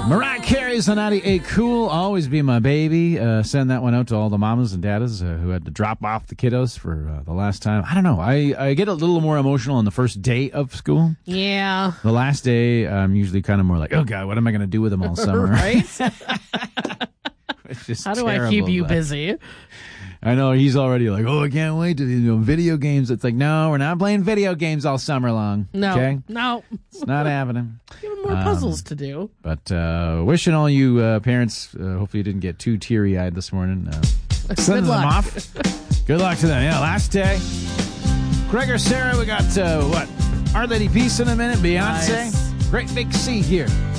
Mariah Carey's the 98 Cool, Always Be My Baby. Send that one out to all the mamas and daddas who had to drop off the kiddos for the last time. I don't know. I get a little more emotional on the first day of school. Yeah. The last day, I'm usually kind of more like, oh, God, what am I going to do with them all summer? Right? It's just How do terrible, I keep you but busy? I know he's already like, oh, I can't wait to video games. It's like, no, we're not playing video games all summer long. No. Okay? No. It's not happening. Give them more puzzles to do. But wishing all you parents, hopefully you didn't get too teary-eyed this morning. Sending them off. Good luck to them. Yeah, last day. Greg or Sarah, we got, Our Lady Peace in a minute. Beyonce. Nice. Great Big C here.